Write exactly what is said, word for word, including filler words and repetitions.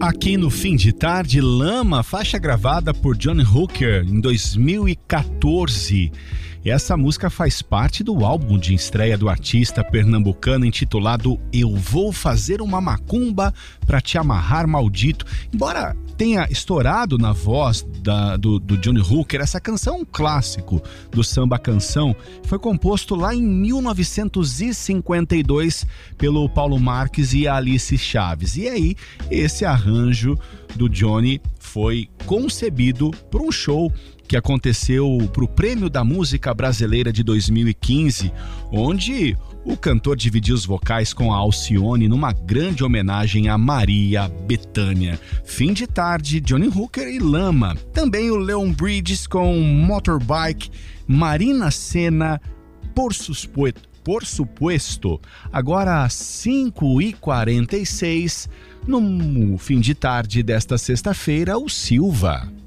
Aqui no Fim de Tarde, Lama, faixa gravada por Johnny Hooker em dois mil e quatorze. E essa música faz parte do álbum de estreia do artista pernambucano intitulado Eu Vou Fazer Uma Macumba Pra Te Amarrar, Maldito. Embora tenha estourado na voz da, do, do Johnny Hooker, essa canção é um clássico do samba canção. Foi composto lá em mil novecentos e cinquenta e dois pelo Paulo Marques e Alice Chaves. E aí, esse arranjo do Johnny foi concebido por um show que aconteceu para o Prêmio da Música Brasileira de dois mil e quinze, onde o cantor dividiu os vocais com a Alcione numa grande homenagem a Maria Bethânia. Fim de Tarde, Johnny Hooker e Lama. Também o Leon Bridges com Motorbike, Marina Sena, Por Supuesto. Por supuesto, agora às cinco e quarenta e seis, no Fim de Tarde desta sexta-feira, o Silva.